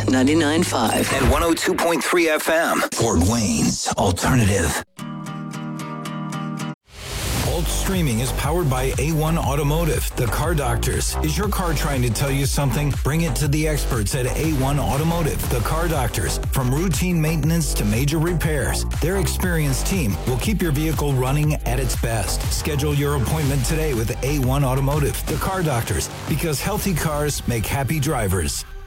99.5. And 102.3 FM. Fort Wayne's Alternative. Alt Streaming is powered by A1 Automotive, the car doctors. Is your car trying to tell you something? Bring it to the experts at A1 Automotive, the car doctors. From routine maintenance to major repairs, their experienced team will keep your vehicle running at its best. Schedule your appointment today with A1 Automotive, the car doctors, because healthy cars make happy drivers.